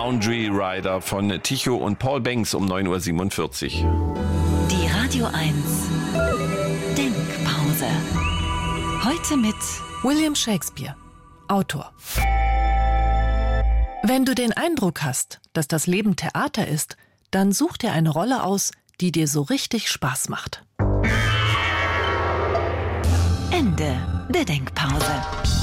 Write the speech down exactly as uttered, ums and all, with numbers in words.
Boundary Rider von Tycho und Paul Banks um neun Uhr siebenundvierzig. Die Radio eins Denkpause. Heute mit William Shakespeare, Autor. Wenn du den Eindruck hast, dass das Leben Theater ist, dann such dir eine Rolle aus, die dir so richtig Spaß macht. Ende der Denkpause.